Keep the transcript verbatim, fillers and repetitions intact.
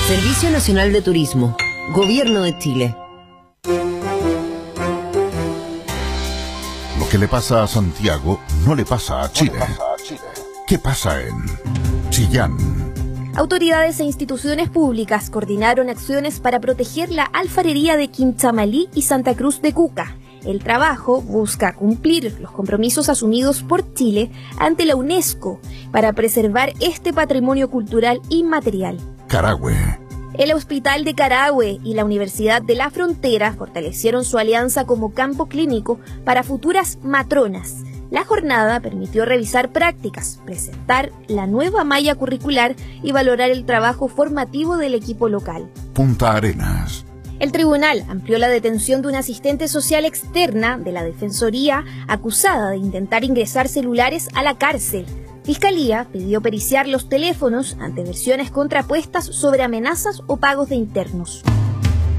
Servicio Nacional de Turismo, Gobierno de Chile. Lo que le pasa a Santiago no le pasa a Chile. ¿Qué pasa en Chillán? Autoridades e instituciones públicas coordinaron acciones para proteger la alfarería de Quinchamalí y Santa Cruz de Cuca. El trabajo busca cumplir los compromisos asumidos por Chile ante la UNESCO para preservar este patrimonio cultural inmaterial. Carahue. El Hospital de Carahue y la Universidad de la Frontera fortalecieron su alianza como campo clínico para futuras matronas. La jornada permitió revisar prácticas, presentar la nueva malla curricular y valorar el trabajo formativo del equipo local. Punta Arenas. El tribunal amplió la detención de una asistente social externa de la Defensoría acusada de intentar ingresar celulares a la cárcel. Fiscalía pidió periciar los teléfonos ante versiones contrapuestas sobre amenazas o pagos de internos.